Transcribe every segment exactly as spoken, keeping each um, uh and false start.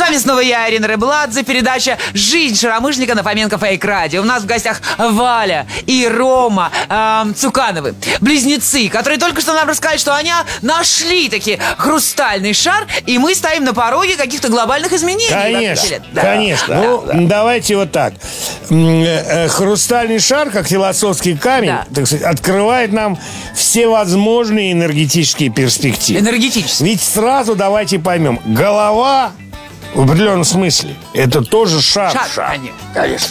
вами снова я, Ирина Рыбладзе. Передача «Жизнь шаромыжника» на Фоменко Фейк Радио. У нас в гостях Валя и Рома э, Цукановы, близнецы, которые только что нам рассказали, что они нашли таки хрустальный шар, и мы стоим на пороге каких-то глобальных изменений. Конечно, да. конечно. Да, ну, да. давайте вот так. Хрустальный шар, как философский камень, Да. так сказать, открывает нам всевозможные энергетические перспективы. Энергетические. Ведь сразу давайте поймем, голова в определенном смысле это тоже шар. Шар, конечно. Конечно.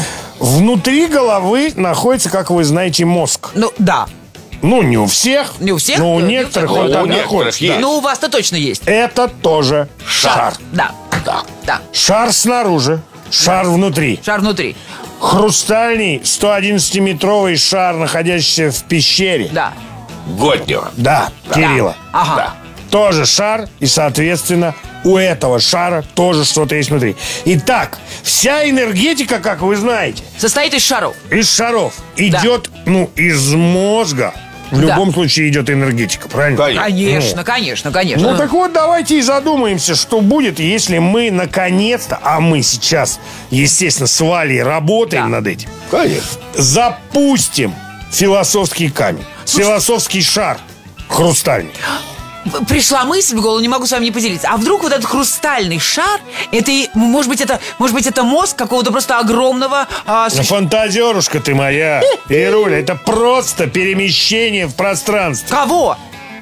Внутри головы находится, как вы знаете, мозг. Ну, да. Ну, не у всех. Не у всех, но у не у некоторых всех. он Ну, там у некоторых находится. есть. Да. Ну, у вас-то точно есть. Это тоже шар. Да. Да. Да. Шар снаружи, шар внутри. Шар внутри. Хрустальный сто одиннадцатиметровый шар, находящийся в пещере. Да. Годнева. Да, Кирилла. Ага. Да. Тоже шар, и, соответственно, у этого шара тоже что-то есть внутри. Итак, вся энергетика, как вы знаете, Состоит из шаров. из шаров идет, ну, из мозга. В Да. любом случае идет энергетика, правильно? Конечно. Конечно, конечно, конечно. Ну так вот, давайте и задумаемся, что будет, если мы наконец-то, а мы сейчас, естественно, с Валей работаем Да. над этим, Конечно. запустим философский камень, философский шар хрустальный. Пришла мысль в голову, не могу с вами не поделиться. А вдруг вот этот хрустальный шар, это, и- может быть, это, может быть, это мозг какого-то просто огромного а, Ну, суще- фантазерушка ты моя, Ируля, это просто перемещение в пространстве Кого?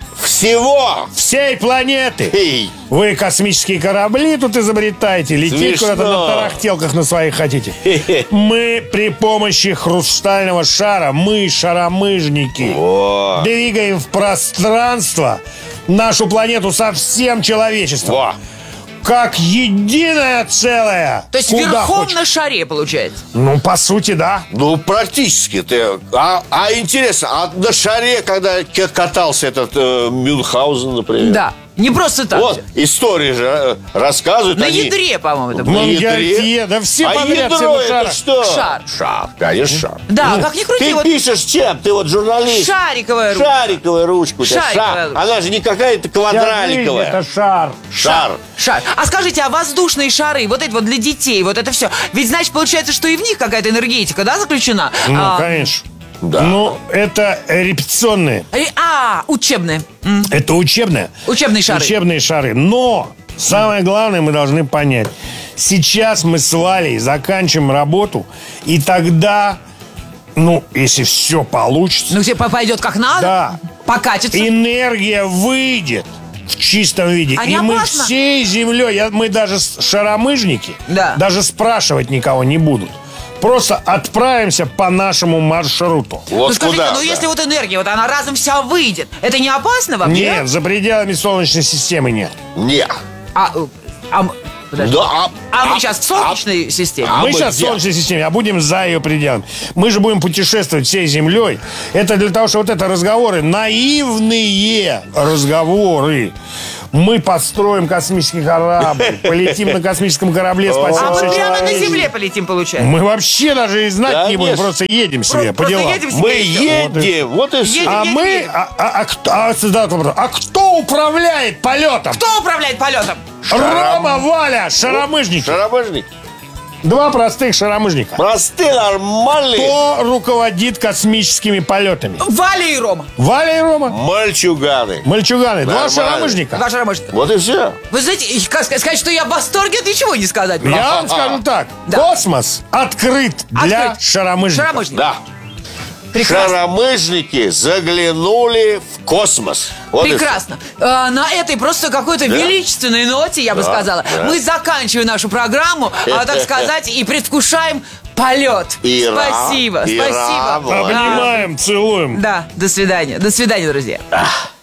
Всего. всей планеты. Эй. Вы космические корабли тут изобретаете, лететь Смешно. куда-то на тарахтелках на своих хотите. Мы при помощи хрустального шара, мы, шаромыжники, Во. двигаем в пространство нашу планету со всем человечеством. Во. Как единое целое. То есть Куда верхом хочешь. на шаре, получается. Ну, по сути, да. Ну, практически ты. А, а интересно, а на шаре, когда к- катался этот э, Мюнхгаузен, например? Да. Не просто так. Вот, истории же э, рассказывают. На они- ядре, по-моему, это На было. Монгольфье, да все а подряд, все ядро на это шарах. что? Шар. Шар, конечно, шар. Да, как ни крути, Ты вот пишешь чем? Ты вот журналист. шариковая ручка. Шариковая ручка у тебя. Шариковая Шар. ручка. Она же не какая-то Вся жизнь квадраликовая. это шар. Шар. Шар. А скажите, а воздушные шары, вот это вот для детей, вот это все. Ведь, значит, получается, что и в них какая-то энергетика, да, заключена? Ну, а, конечно. Да. Ну, это репетиционные. э, а, учебные. М, Это учебные. Учебные шары. Учебные шары. Но самое главное мы должны понять. Сейчас мы с Валей заканчиваем работу, и тогда, ну, если все получится, Ну, тебе пойдет как надо, Да. покатится. энергия выйдет в чистом виде. А и не мы опасно? всей землей, я- мы даже с- шаромыжники, Да. даже спрашивать никого не будут. Просто отправимся по нашему маршруту. Вот Ну, скажите, куда. ну, да. если вот энергия, вот она разом вся выйдет, это не опасно вообще? Нет, за пределами Солнечной системы нет. Не. А, э, а, м- подожди. Да, а, А мы а- сейчас в Солнечной системе? а мы мы сейчас в где? Солнечной системе, а будем за ее пределами. Мы же будем путешествовать всей Землей. Это для того, что вот это разговоры, наивные разговоры. Мы построим космический корабль, полетим на космическом корабле, спасем А мы все прямо на человечество. Земле полетим, получается. Мы вообще даже и знать не будем, Конечно. просто едем себе по Просто делам. едем себе Мы и всё. едем. Вот и все. Едем. А едем, мы, едем. а, а- а кто, а, задают вопрос, а кто управляет полетом? Кто управляет полетом? Рома, Валя, шаромыжники. Шаромыжник. Два простых шаромыжника. Простые, нормальные. Кто руководит космическими полетами? Валя и Рома. Валя и Рома. Мальчуганы. Мальчуганы. Два Нормально. шаромыжника. Ваша Ромашка. Вот и все. Вы знаете, и как ска- сказать, что я в восторге, от ничего не сказать. Я вам скажу так. Да. Космос открыт для Открыт. шаромыжников. Шаромыжник. Да. Прекрасно. Шаромыжники заглянули в космос. Вот и Прекрасно. А, на этой просто какой-то Да. величественной ноте, я бы Да, сказала, да. мы заканчиваем нашу программу, а, так сказать, и предвкушаем полет. И ра- Спасибо, и спасибо. ра- Обнимаем, целуем. Да, до свидания. До свидания, друзья. все.